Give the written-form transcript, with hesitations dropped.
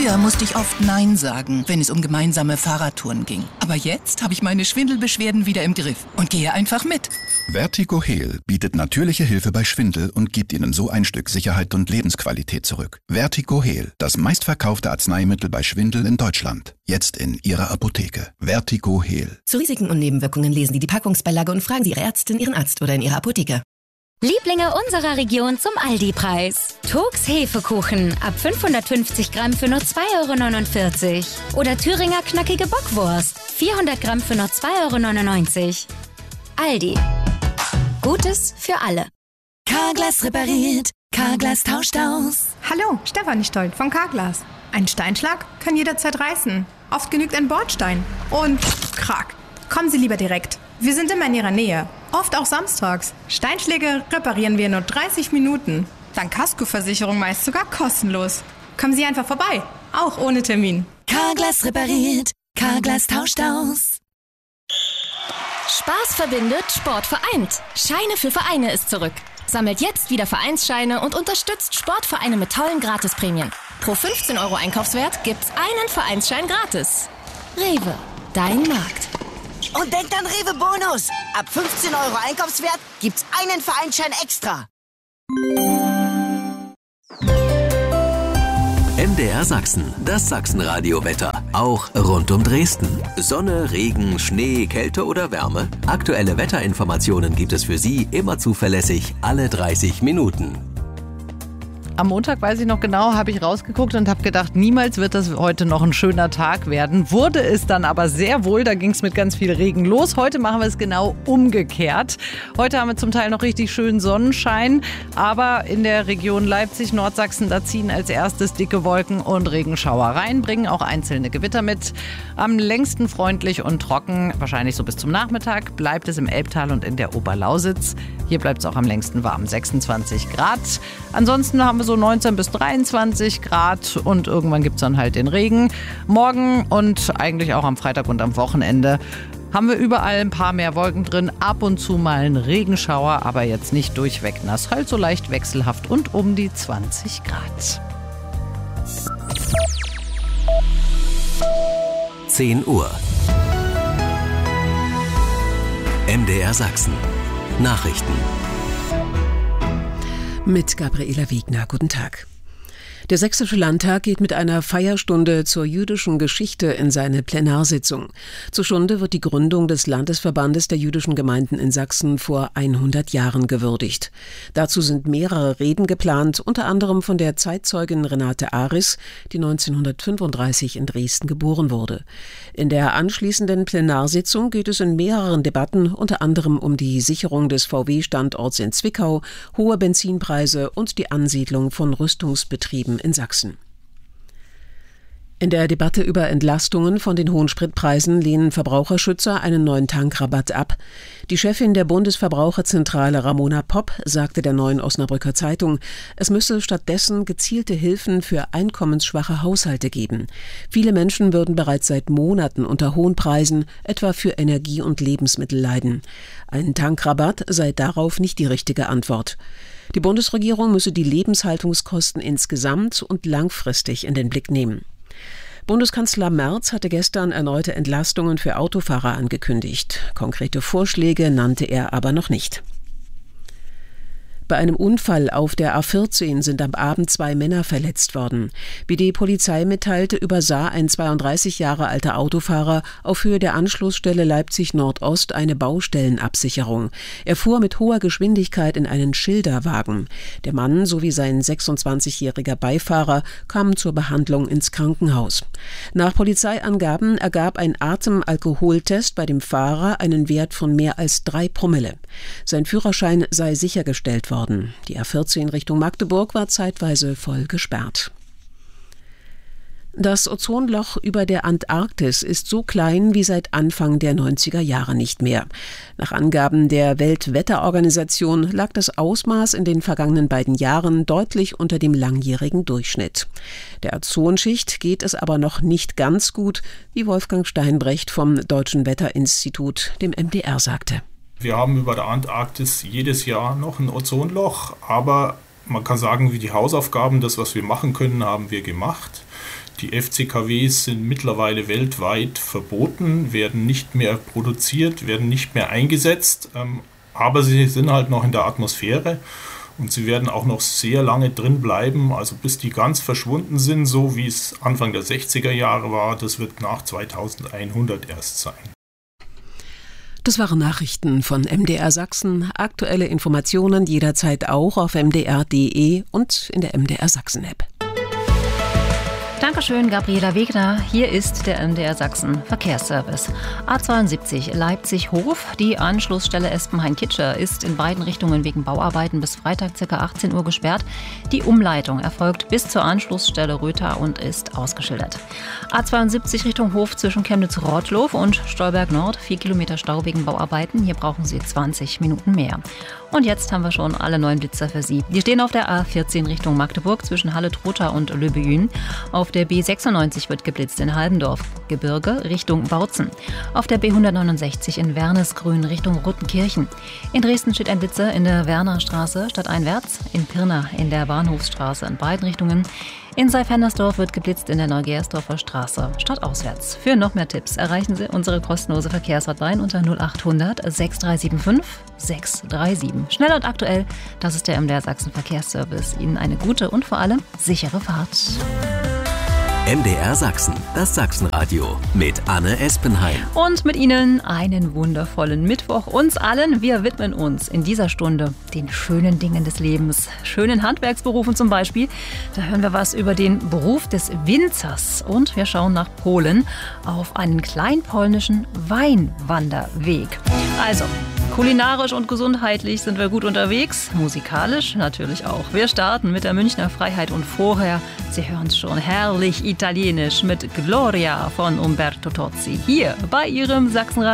Früher musste ich oft Nein sagen, wenn es um gemeinsame Fahrradtouren ging. Aber jetzt habe ich meine Schwindelbeschwerden wieder im Griff und gehe einfach mit. Vertigo Heal bietet natürliche Hilfe bei Schwindel und gibt Ihnen so ein Stück Sicherheit und Lebensqualität zurück. Vertigo Heal, das meistverkaufte Arzneimittel bei Schwindel in Deutschland. Jetzt in Ihrer Apotheke. Vertigo Heal. Zu Risiken und Nebenwirkungen lesen Sie die Packungsbeilage und fragen Sie Ihre Ärztin, Ihren Arzt oder in Ihrer Apotheke. Lieblinge unserer Region zum Aldi-Preis. Turks Hefekuchen ab 550 Gramm für nur 2,49 €. Oder Thüringer knackige Bockwurst 400 Gramm für nur 2,99 €. Aldi. Gutes für alle. Carglass repariert, Carglass tauscht aus. Hallo, Stefanie Stolt von Carglass. Ein Steinschlag kann jederzeit reißen. Oft genügt ein Bordstein. Und krack. Kommen Sie lieber direkt. Wir sind immer in Ihrer Nähe. Oft auch samstags. Steinschläge reparieren wir in nur 30 Minuten. Dank Kaskoversicherung meist sogar kostenlos. Kommen Sie einfach vorbei. Auch ohne Termin. Carglass repariert, Carglass tauscht aus. Spaß verbindet, Sport vereint. Scheine für Vereine ist zurück. Sammelt jetzt wieder Vereinsscheine und unterstützt Sportvereine mit tollen Gratisprämien. Pro 15 € Einkaufswert gibt's einen Vereinsschein gratis. Rewe, dein Markt. Und denkt an Rewe Bonus. Ab 15 € Einkaufswert gibt's einen Vereinsschein extra. MDR Sachsen, das Sachsenradio-Wetter. Auch rund um Dresden. Sonne, Regen, Schnee, Kälte oder Wärme. Aktuelle Wetterinformationen gibt es für Sie immer zuverlässig alle 30 Minuten. Am Montag, weiß ich noch genau, habe ich rausgeguckt und habe gedacht, niemals wird das heute noch ein schöner Tag werden. Wurde es dann aber sehr wohl, da ging es mit ganz viel Regen los. Heute machen wir es genau umgekehrt. Heute haben wir zum Teil noch richtig schönen Sonnenschein, aber in der Region Leipzig, Nordsachsen, da ziehen als erstes dicke Wolken und Regenschauer rein, bringen auch einzelne Gewitter mit. Am längsten freundlich und trocken, wahrscheinlich so bis zum Nachmittag, bleibt es im Elbtal und in der Oberlausitz. Hier bleibt es auch am längsten warm, 26 Grad. Ansonsten haben wir so 19 bis 23 Grad und irgendwann gibt es dann halt den Regen. Morgen und eigentlich auch am Freitag und am Wochenende haben wir überall ein paar mehr Wolken drin, ab und zu mal ein Regenschauer, aber jetzt nicht durchweg nass, halt so leicht wechselhaft und um die 20 Grad. 10 Uhr. MDR Sachsen. Nachrichten. Mit Gabriela Wegner. Guten Tag. Der Sächsische Landtag geht mit einer Feierstunde zur jüdischen Geschichte in seine Plenarsitzung. Zur Stunde wird die Gründung des Landesverbandes der jüdischen Gemeinden in Sachsen vor 100 Jahren gewürdigt. Dazu sind mehrere Reden geplant, unter anderem von der Zeitzeugin Renate Aris, die 1935 in Dresden geboren wurde. In der anschließenden Plenarsitzung geht es in mehreren Debatten unter anderem um die Sicherung des VW-Standorts in Zwickau, hohe Benzinpreise und die Ansiedlung von Rüstungsbetrieben in Sachsen. In der Debatte über Entlastungen von den hohen Spritpreisen lehnen Verbraucherschützer einen neuen Tankrabatt ab. Die Chefin der Bundesverbraucherzentrale Ramona Popp sagte der Neuen Osnabrücker Zeitung, es müsse stattdessen gezielte Hilfen für einkommensschwache Haushalte geben. Viele Menschen würden bereits seit Monaten unter hohen Preisen, etwa für Energie und Lebensmittel, leiden. Ein Tankrabatt sei darauf nicht die richtige Antwort. Die Bundesregierung müsse die Lebenshaltungskosten insgesamt und langfristig in den Blick nehmen. Bundeskanzler Merz hatte gestern erneute Entlastungen für Autofahrer angekündigt. Konkrete Vorschläge nannte er aber noch nicht. Bei einem Unfall auf der A14 sind am Abend 2 Männer verletzt worden. Wie die Polizei mitteilte, übersah ein 32 Jahre alter Autofahrer auf Höhe der Anschlussstelle Leipzig-Nordost eine Baustellenabsicherung. Er fuhr mit hoher Geschwindigkeit in einen Schilderwagen. Der Mann sowie sein 26-jähriger Beifahrer kamen zur Behandlung ins Krankenhaus. Nach Polizeiangaben ergab ein Atemalkoholtest bei dem Fahrer einen Wert von mehr als 3 Promille. Sein Führerschein sei sichergestellt worden. Die A14 Richtung Magdeburg war zeitweise voll gesperrt. Das Ozonloch über der Antarktis ist so klein wie seit Anfang der 90er Jahre nicht mehr. Nach Angaben der Weltwetterorganisation lag das Ausmaß in den vergangenen beiden Jahren deutlich unter dem langjährigen Durchschnitt. Der Ozonschicht geht es aber noch nicht ganz gut, wie Wolfgang Steinbrecht vom Deutschen Wetterinstitut dem MDR sagte. Wir haben über der Antarktis jedes Jahr noch ein Ozonloch, aber man kann sagen, wie die Hausaufgaben, das, was wir machen können, haben wir gemacht. Die FCKWs sind mittlerweile weltweit verboten, werden nicht mehr produziert, werden nicht mehr eingesetzt, aber sie sind halt noch in der Atmosphäre und sie werden auch noch sehr lange drin bleiben, also bis die ganz verschwunden sind, so wie es Anfang der 60er Jahre war. Das wird nach 2100 erst sein. Das waren Nachrichten von MDR Sachsen. Aktuelle Informationen jederzeit auch auf mdr.de und in der MDR Sachsen-App. Dankeschön, Gabriela Wegner. Hier ist der MDR Sachsen Verkehrsservice. A72 Leipzig-Hof. Die Anschlussstelle Espenhain-Kitscher ist in beiden Richtungen wegen Bauarbeiten bis Freitag ca. 18 Uhr gesperrt. Die Umleitung erfolgt bis zur Anschlussstelle Rötha und ist ausgeschildert. A72 Richtung Hof zwischen Chemnitz-Rottlow und Stolberg-Nord. 4 Kilometer Stau wegen Bauarbeiten. Hier brauchen Sie 20 Minuten mehr. Und jetzt haben wir schon alle 9 Blitzer für Sie. Die stehen auf der A14 Richtung Magdeburg zwischen Halle-Trotha und Löbejün. Auf der B96 wird geblitzt in Halbendorf, Gebirge Richtung Bautzen. Auf der B169 in Wernesgrün Richtung Ruttenkirchen. In Dresden steht ein Blitzer in der Wernerstraße stadteinwärts, in Pirna in der Bahnhofsstraße in beiden Richtungen. In Seifernersdorf wird geblitzt in der Neugersdorfer Straße stadtauswärts. Für noch mehr Tipps erreichen Sie unsere kostenlose Verkehrshotline unter 0800 6375 637. Schnell und aktuell, das ist der MDR Sachsen Verkehrsservice. Ihnen eine gute und vor allem sichere Fahrt. MDR Sachsen, das Sachsenradio mit Anne Espenhain. Und mit Ihnen einen wundervollen Mittwoch. Uns allen, wir widmen uns in dieser Stunde den schönen Dingen des Lebens. Schönen Handwerksberufen zum Beispiel. Da hören wir was über den Beruf des Winzers. Und wir schauen nach Polen auf einen kleinpolnischen Weinwanderweg. Also, kulinarisch und gesundheitlich sind wir gut unterwegs, musikalisch natürlich auch. Wir starten mit der Münchner Freiheit und vorher, Sie hören es schon, herrlich italienisch mit Gloria von Umberto Tozzi hier bei Ihrem Sachsenradio.